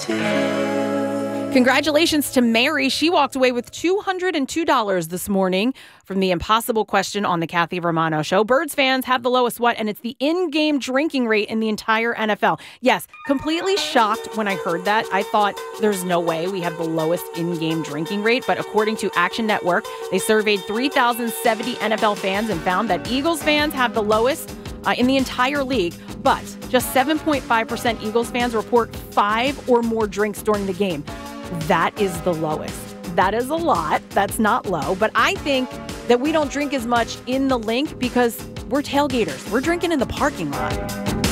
Congratulations to Mary. She walked away with $202 this morning from the impossible question on the Kathy Romano Show. Birds fans have the lowest what? And it's the in-game drinking rate in the entire NFL. Yes, completely shocked when I heard that. I thought there's no way we have the lowest in-game drinking rate. But according to Action Network, they surveyed 3,070 NFL fans and found that Eagles fans have the lowest in the entire league. But just 7.5% Eagles fans report 5 or more drinks during the game. That is the lowest. That is a lot. That's not low. But I think that we don't drink as much in the link because we're tailgaters. We're drinking in the parking lot.